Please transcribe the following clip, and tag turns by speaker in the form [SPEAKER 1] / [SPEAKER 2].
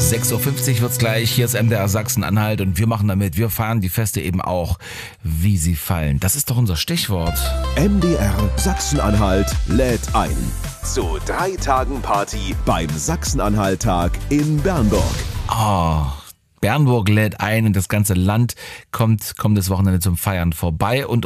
[SPEAKER 1] 6:50 Uhr wird's gleich. Hier ist MDR Sachsen-Anhalt und wir machen damit. Wir feiern die Feste eben auch, wie sie fallen. Das ist doch unser Stichwort.
[SPEAKER 2] MDR Sachsen-Anhalt lädt ein. Zu 3 Tagen Party beim Sachsen-Anhalt-Tag in Bernburg.
[SPEAKER 1] Bernburg lädt ein und das ganze Land kommt das Wochenende zum Feiern vorbei und